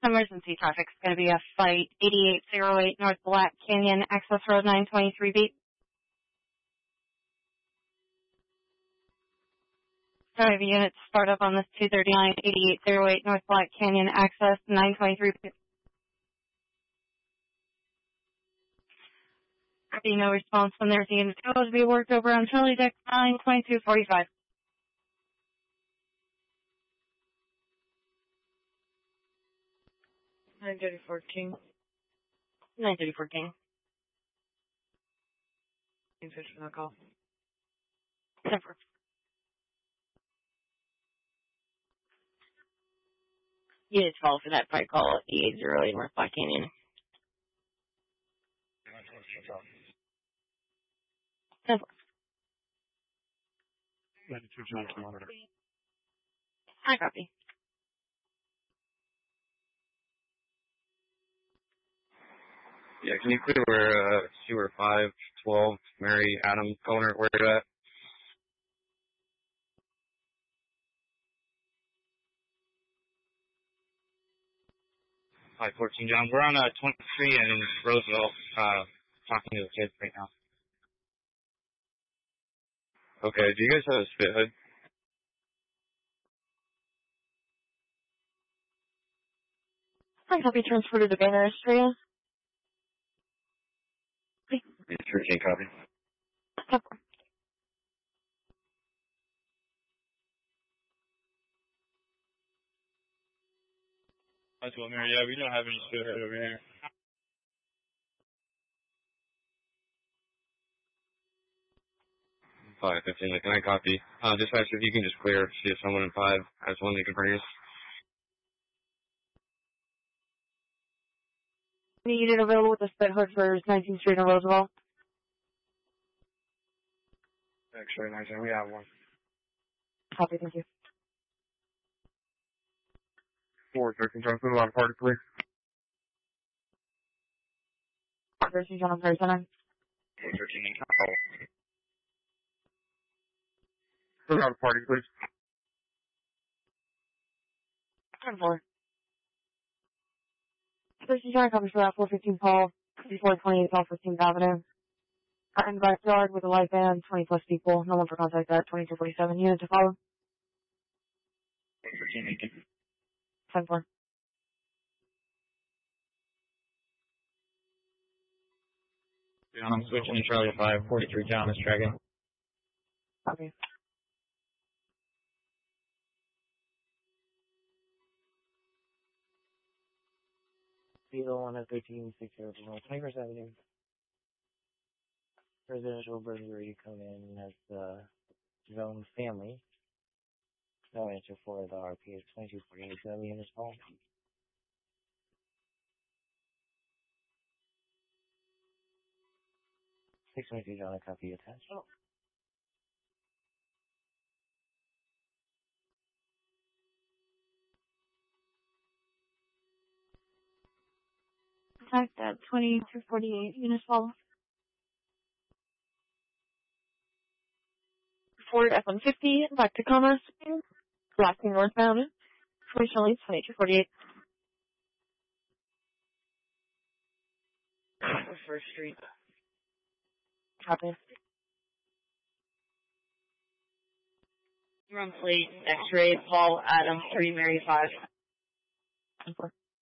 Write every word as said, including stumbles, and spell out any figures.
Emergency traffic's going to be a flight eighty-eight oh eight North Black Canyon, access road nine twenty-three B. Five units start up on this two thirty-nine eighty-eight oh eight North Black Canyon, access nine twenty-three B. Copy, no response when there's a unit to be worked over on Charlie Deck nine twenty-two forty-five. nine thirty-four King. nine thirty-four King. Fish for the call. Never. Units call for that flight call eighty-eight oh eight North Black Canyon. Never. ninety-two John Kilometer. I copy. Yeah, can you clear where, uh, Sewer five twelve, Mary, Adam, Colner, where you're at? five fourteen, John. We're on, uh, twenty-three and Roosevelt, uh, talking to the kids right now. Okay, do you guys have a spit hood? I copy, transfer to the banner area. It's thirteen, copy. Never. That's what, Mary. Yeah, we don't have any spit hood over here. five fifteen, can I copy? Uh, dispatcher, if you can just clear, see if someone in five has one they can bring us. Any unit available with a spit hood for nineteenth Street and Roosevelt? X-ray nineteen, we have one. Copy, thank you. four thirteen John, put a lot of party, please. thirteen John, thirty center. four thirteen, Put a lot of party, please. ten four. thirteen John, copy for that four fifteen call, before twenty-eight South fifteenth Avenue. I'm in the backyard with a live band, twenty plus people, no one for contact at twenty-two forty-seven, unit to follow. four thirteen, Lincoln. ten four. John, I'm switching to Charlie five, forty-three John is tracking. Copy. Beetle one at thirteen six zero from twenty-first Avenue. Residential burglary come in as the zone family. No answer for the R P is twenty-two forty-eight. Do you have this call? six twenty-two John, a copy attached. Oh. Contact at twenty-two forty-eight, unit follow. Ford F one fifty, back to Commerce, Blacking northbound, information leads twenty-two forty-eight. First Street. Copy. Run plate, X-ray, Paul, Adam, three, Mary, five. ten four.